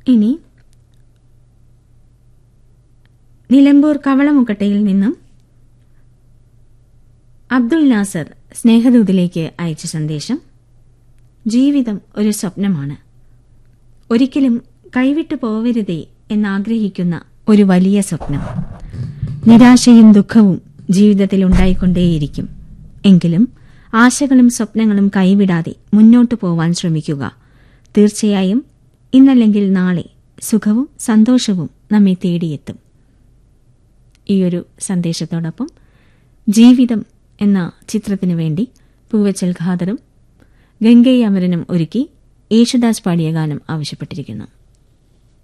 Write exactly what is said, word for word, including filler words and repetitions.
ഇനി നിലമ്പൂർ കവളമുക്കട്ടയിൽ നിന്നും അബ്ദുൽ നാസർ സ്നേഹദൂതിലേക്ക് അയച്ച സന്ദേശം. ജീവിതം ഒരു സ്വപ്നമാണ്. ഒരിക്കലും കൈവിട്ടു പോവരുതേ എന്നാഗ്രഹിക്കുന്ന ഒരു വലിയ സ്വപ്നം. നിരാശയും ദുഃഖവും ജീവിതത്തിൽ ഉണ്ടായിക്കൊണ്ടേയിരിക്കും. എങ്കിലും ആശകളും സ്വപ്നങ്ങളും കൈവിടാതെ മുന്നോട്ടു പോവാൻ ശ്രമിക്കുക. തീർച്ചയായും ഇന്നല്ലെങ്കിൽ നാളെ സുഖവും സന്തോഷവും നമ്മെ തേടിയെത്തും. ഈയൊരു സന്ദേശത്തോടൊപ്പം ജീവിതം എന്ന ചിത്രത്തിനു വേണ്ടി പൂവച്ചൽ ഖാദറും ഗംഗൈ അമരനും ഒരുക്കി യേശുദാസ് പാടിയ ഗാനം ആവശ്യപ്പെട്ടിരിക്കുന്നു.